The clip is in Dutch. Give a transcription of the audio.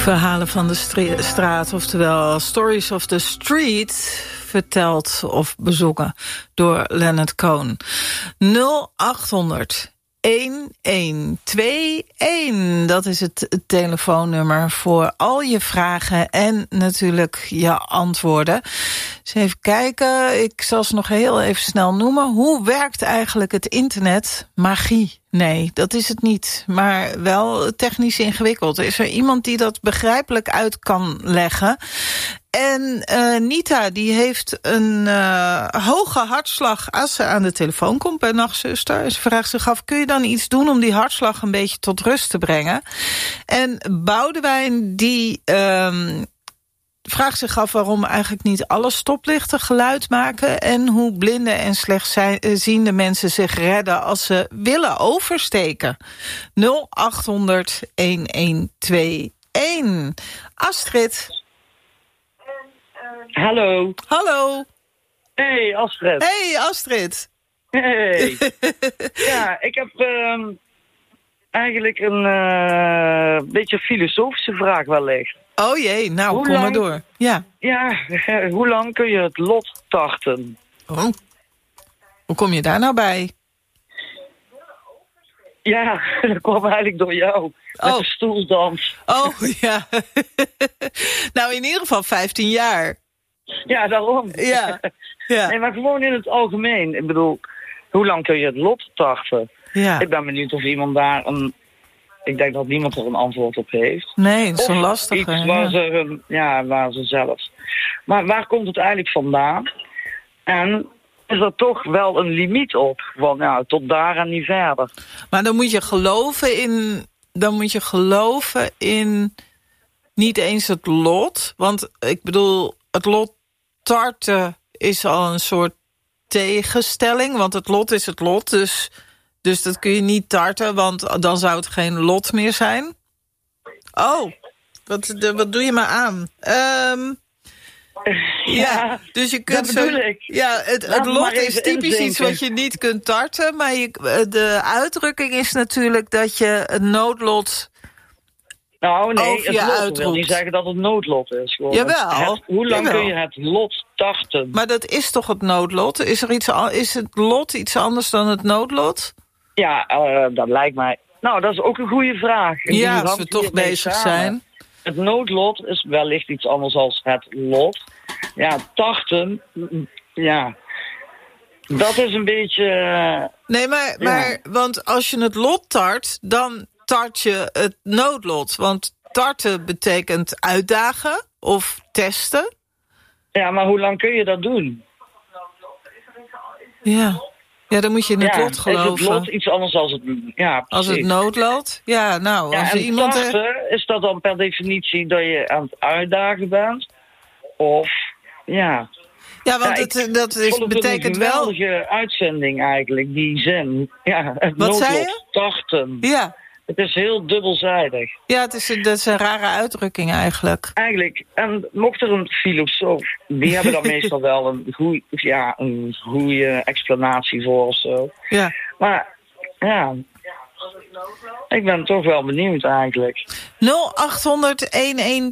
Verhalen van de straat, oftewel Stories of the Street, verteld of bezongen door Leonard Cohen. 0800 1121, dat is het telefoonnummer voor al je vragen en natuurlijk je antwoorden. Dus even kijken, ik zal ze nog heel even snel noemen. Hoe werkt eigenlijk het internet? Magie? Nee, dat is het niet, maar wel technisch ingewikkeld. Is er iemand die dat begrijpelijk uit kan leggen? En Nita, die heeft een hoge hartslag als ze aan de telefoon komt bij Nachtzuster. En ze vraagt zich af, kun je dan iets doen om die hartslag een beetje tot rust te brengen? En Boudewijn, die vraagt zich af waarom eigenlijk niet alle stoplichten geluid maken en hoe blinde en slechtziende mensen zich redden als ze willen oversteken. 0800 1121. Astrid. Hallo. Hallo. Hey, Astrid. Hey, Astrid. Hey. Ja, ik heb eigenlijk een beetje filosofische vraag wellicht. Oh jee, nou, kom maar door. Ja. Ja, hoe lang kun je het lot tarten? Oh. Hoe kom je daar nou bij? Ja, dat kwam eigenlijk door jou. Met de stoeldans. Oh, ja. Nou, in ieder geval 15 jaar. Ja, daarom. Ja. Ja. Nee, maar gewoon in het algemeen. Ik bedoel, hoe lang kun je het lot tarten? Ja. Ik ben benieuwd of iemand daar ik denk dat niemand er een antwoord op heeft. Nee, dat is een lastige. Iets waar ze zelf. Maar waar komt het eigenlijk vandaan? En is er toch wel een limiet op? Van tot daar en niet verder. Maar dan moet je geloven in niet eens het lot. Want ik bedoel, het lot tarten is al een soort tegenstelling. Want het lot is het lot, dus dat kun je niet tarten, want dan zou het geen lot meer zijn. Oh, wat doe je me aan? Ja, dus je kunt dat bedoel ik. Ja, het lot is typisch iets wat je niet kunt tarten, maar de uitdrukking is natuurlijk dat je het noodlot. Nou, nee, het lot uitroept. wil niet zeggen dat het noodlot is. Gewoon. Jawel. Hoe lang kun je het lot tarten? Maar dat is toch het noodlot? Is het lot iets anders dan het noodlot? Ja, dat lijkt mij. Nou, dat is ook een goede vraag. Ja, als we toch bezig zijn. Het noodlot is wellicht iets anders dan het lot. Ja, tarten, ja, dat is een beetje. Nee, maar want als je het lot tart, dan tart je het noodlot. Want tarten betekent uitdagen of testen. Ja, maar hoe lang kun je dat doen? Ja, dan moet je in het lot geloven. Is het lot iets anders dan het. Ja, precies. Als het noodlot? Ja, nou, als en iemand. Tarten, is dat dan per definitie dat je aan het uitdagen bent? Of ja. Ja, want betekent wel. Een geweldige uitzending eigenlijk, die zin. Ja, het Wat noodlot zei je? tarten. Ja. Het is heel dubbelzijdig. Ja, dat is een rare uitdrukking eigenlijk. Eigenlijk, en mocht er een filosoof, die hebben dan meestal wel een goede explanatie voor of zo. Ja. Maar ja, ik ben toch wel benieuwd eigenlijk. 0800